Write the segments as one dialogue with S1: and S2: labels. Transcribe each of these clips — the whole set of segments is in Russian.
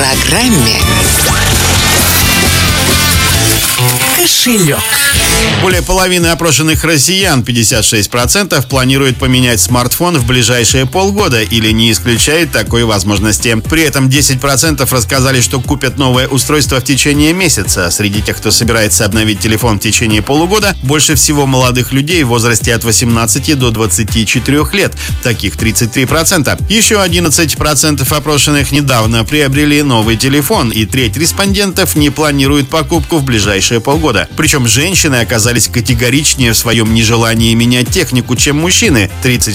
S1: программе «Кошелек».
S2: Более половины опрошенных россиян, 56%, планируют поменять смартфон в ближайшие полгода или не исключает такой возможности. При этом 10% рассказали, что купят новое устройство в течение месяца. Среди тех, кто собирается обновить телефон в течение полугода, больше всего молодых людей в возрасте от 18 до 24 лет. Таких 33%. Еще 11% опрошенных недавно приобрели новый телефон, и треть респондентов не планирует покупку в ближайшие полгода. Причем женщины оказались категоричнее в своем нежелании менять технику, чем мужчины.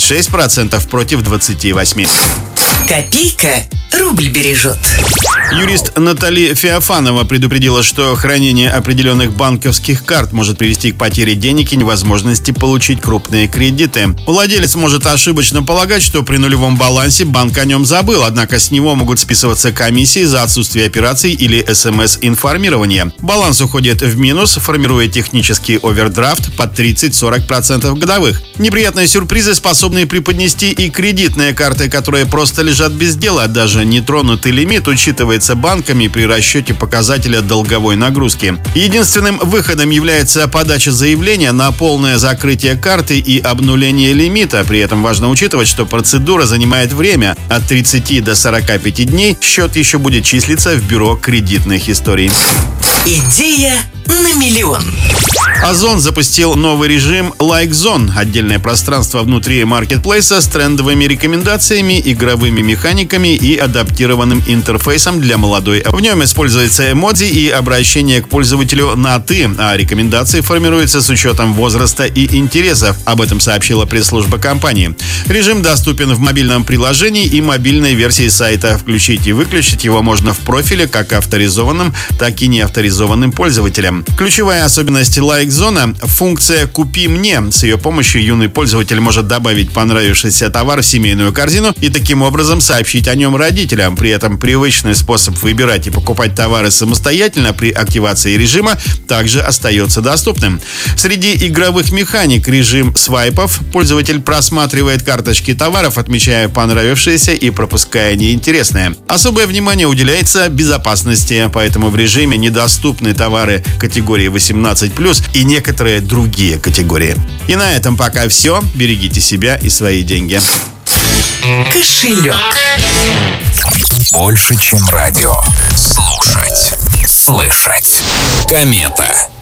S2: 36% против 28%.
S1: Копейка рубль бережет.
S2: Юрист Натали Феофанова предупредила, что хранение определенных банковских карт может привести к потере денег и невозможности получить крупные кредиты. Владелец может ошибочно полагать, что при нулевом балансе банк о нем забыл, однако с него могут списываться комиссии за отсутствие операций или СМС-информирования. Баланс уходит в минус, формируя технический овердрафт под 30-40% годовых. Неприятные сюрпризы способны преподнести и кредитные карты, которые просто лежат без дела. Даже нетронутый лимит учитывается банками при расчете показателя долговой нагрузки. Единственным выходом является подача заявления на полное закрытие карты и обнуление лимита. При этом важно учитывать, что процедура занимает время. От 30 до 45 дней счет еще будет числиться в бюро кредитных историй.
S1: Идея на миллион.
S2: Озон запустил новый режим Like Zone, отдельное пространство внутри маркетплейса с трендовыми рекомендациями, игровыми механиками и адаптированным интерфейсом для молодой. В нем используются эмодзи и обращение к пользователю на «ты», а рекомендации формируются с учетом возраста и интересов. Об этом сообщила пресс-служба компании. Режим доступен в мобильном приложении и мобильной версии сайта. Включить и выключить его можно в профиле как авторизованным, так и неавторизованным пользователям. Ключевая особенность Like Zone – функция «Купи мне». С ее помощью юный пользователь может добавить понравившийся товар в семейную корзину и таким образом сообщить о нем родителям. При этом привычный способ выбирать и покупать товары самостоятельно при активации режима также остается доступным. Среди игровых механик режим свайпов. Пользователь просматривает карточки товаров, отмечая понравившиеся и пропуская неинтересные. Особое внимание уделяется безопасности, поэтому в режиме недоступны товары категории 18+, и некоторые другие категории. И на этом пока все. Берегите себя и свои деньги.
S1: Кошелек.
S3: Больше, чем радио. Слушать. Слышать. Комета.